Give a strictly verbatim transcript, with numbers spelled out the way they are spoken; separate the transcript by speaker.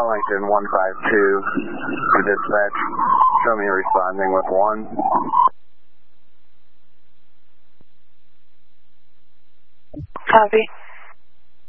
Speaker 1: Wellington one five two to dispatch. Show me responding with one.
Speaker 2: Copy.